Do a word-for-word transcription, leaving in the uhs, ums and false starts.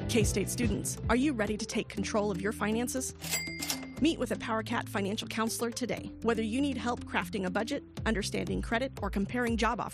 K-State students, are you ready to take control of your finances? Meet with a PowerCat financial counselor today. Whether you need help crafting a budget, understanding credit, or comparing job offers,